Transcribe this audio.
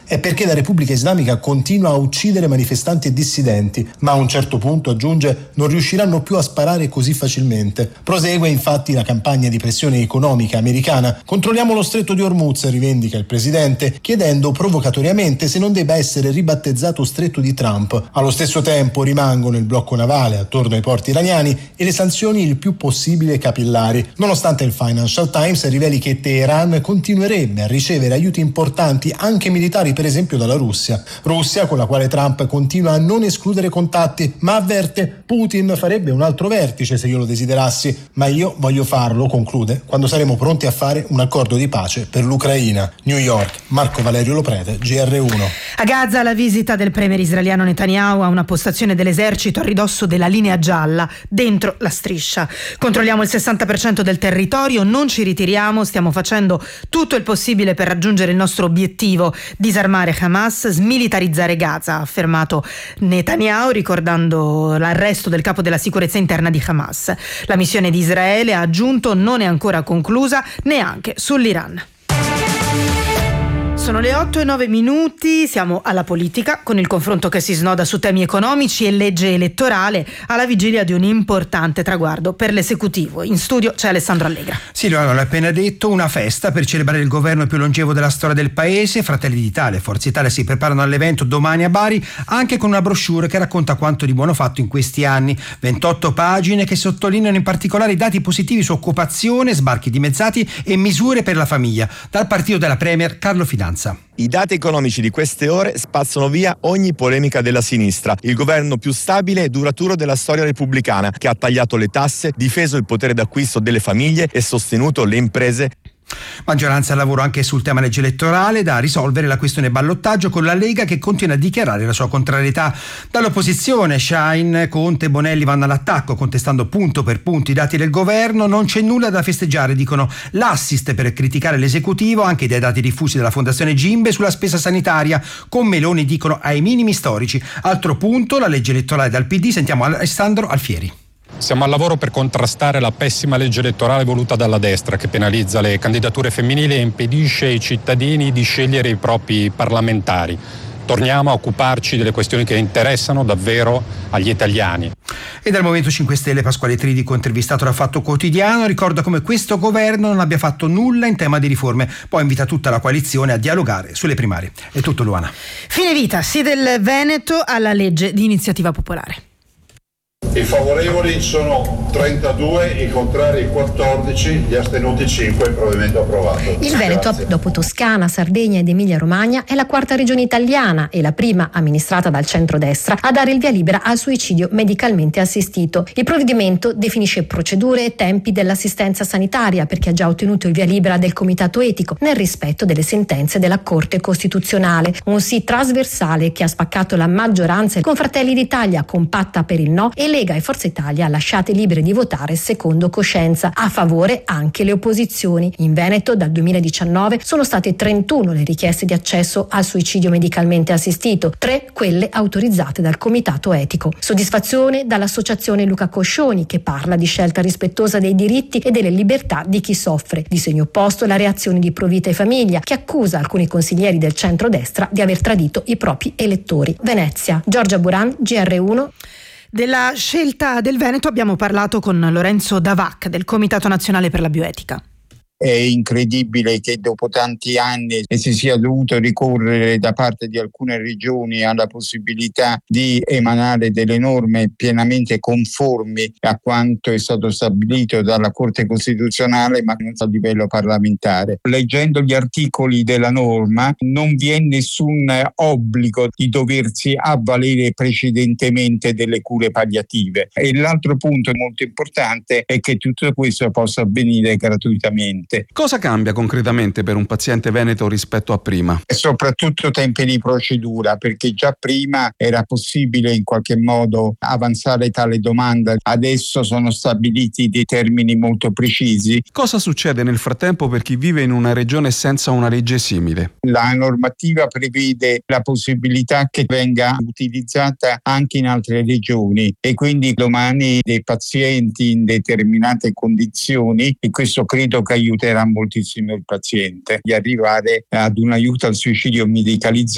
è perché la Repubblica Islamica continua a uccidere manifestanti e dissidenti, ma a un certo punto, aggiunge, non riusciranno più a sparare così facilmente. Prosegue infatti la campagna di pressione economica americana. Controlliamo lo stretto di Hormuz, rivendica il presidente, chiedendo provocatoriamente se non debba essere ribattezzato stretto di Trump. Allo stesso tempo rimangono il blocco navale attorno ai porti iraniani e le sanzioni il più possibile capillari, nonostante il Financial Times riveli che Teheran continuerebbe a ricevere aiuti importanti anche militari, per esempio dalla Russia con la quale Trump continua a non escludere contatti, ma avverte: Putin farebbe un altro vertice se io lo desiderassi, ma io voglio farlo, conclude, quando saremo pronti a fare un accordo di pace per l'Ucraina. New York, Marco Valerio Loprete, GR1. A Gaza la visita del premier israeliano Netanyahu a una postazione dell'esercito a ridosso della linea gialla, dentro la striscia. Controlliamo il 60% del territorio, non ci ritiriamo, stiamo facendo tutto il possibile per raggiungere il nostro obiettivo: disarmare Hamas, smilitarizzare Gaza, ha affermato Netanyahu, ricordando l'arresto del capo della sicurezza interna di Hamas. La missione di Israele, ha aggiunto, non è ancora conclusa neanche sull'Iran. Sono le 8:09, siamo alla politica, con il confronto che si snoda su temi economici e legge elettorale alla vigilia di un importante traguardo per l'esecutivo. In studio c'è Alessandro Allegra. Sì, lo hanno appena detto, una festa per celebrare il governo più longevo della storia del paese. Fratelli d'Italia e Forza Italia si preparano all'evento domani a Bari, anche con una brochure che racconta quanto di buono fatto in questi anni. 28 pagine che sottolineano in particolare i dati positivi su occupazione, sbarchi dimezzati e misure per la famiglia. Dal partito della Premier, Carlo Fidanza. I dati economici di queste ore spazzano via ogni polemica della sinistra. Il governo più stabile e duraturo della storia repubblicana, che ha tagliato le tasse, difeso il potere d'acquisto delle famiglie e sostenuto le imprese. Maggioranza al lavoro anche sul tema legge elettorale, da risolvere la questione ballottaggio, con la Lega che continua a dichiarare la sua contrarietà. Dall'opposizione Schlein, Conte e Bonelli vanno all'attacco, contestando punto per punto i dati del governo. Non c'è nulla da festeggiare, dicono. L'assist per criticare l'esecutivo, anche dai dati diffusi dalla Fondazione Gimbe sulla spesa sanitaria, con Meloni, dicono, ai minimi storici. Altro punto, la legge elettorale dal PD. Sentiamo Alessandro Alfieri. Siamo al lavoro per contrastare la pessima legge elettorale voluta dalla destra, che penalizza le candidature femminili e impedisce ai cittadini di scegliere i propri parlamentari. Torniamo a occuparci delle questioni che interessano davvero agli italiani. E dal Movimento 5 Stelle Pasquale Tridico, intervistato da Fatto Quotidiano, ricorda come questo governo non abbia fatto nulla in tema di riforme, poi invita tutta la coalizione a dialogare sulle primarie. È tutto, Luana. Fine vita, sì del Veneto alla legge di iniziativa popolare. I favorevoli sono 32, i contrari 14, gli astenuti 5, il provvedimento approvato. Il Veneto, dopo Toscana, Sardegna ed Emilia-Romagna, è la quarta regione italiana e la prima amministrata dal centrodestra a dare il via libera al suicidio medicalmente assistito. Il provvedimento definisce procedure e tempi dell'assistenza sanitaria per chi ha già ottenuto il via libera del Comitato Etico, nel rispetto delle sentenze della Corte Costituzionale. Un sì trasversale che ha spaccato la maggioranza, con Fratelli d'Italia compatta per il no e Lega e Forza Italia lasciate libere di votare secondo coscienza. A favore anche le opposizioni. In Veneto dal 2019 sono state 31 le richieste di accesso al suicidio medicalmente assistito, 3 quelle autorizzate dal Comitato Etico. Soddisfazione dall'associazione Luca Coscioni, che parla di scelta rispettosa dei diritti e delle libertà di chi soffre. Di segno opposto la reazione di Provita e Famiglia, che accusa alcuni consiglieri del centrodestra di aver tradito i propri elettori. Venezia, Giorgia Buran, GR1. Della scelta del Veneto abbiamo parlato con Lorenzo Davac del Comitato Nazionale per la Bioetica. È incredibile che dopo tanti anni si sia dovuto ricorrere da parte di alcune regioni alla possibilità di emanare delle norme pienamente conformi a quanto è stato stabilito dalla Corte Costituzionale, ma non a livello parlamentare. Leggendo gli articoli della norma non vi è nessun obbligo di doversi avvalere precedentemente delle cure palliative. E l'altro punto molto importante è che tutto questo possa avvenire gratuitamente. Cosa cambia concretamente per un paziente veneto rispetto a prima? E soprattutto tempi di procedura, perché già prima era possibile in qualche modo avanzare tale domanda, adesso sono stabiliti dei termini molto precisi. Cosa succede nel frattempo per chi vive in una regione senza una legge simile? La normativa prevede la possibilità che venga utilizzata anche in altre regioni e quindi domani dei pazienti in determinate condizioni, e questo credo che aiuterà moltissimo il paziente di arrivare ad un aiuto al suicidio medicalizzato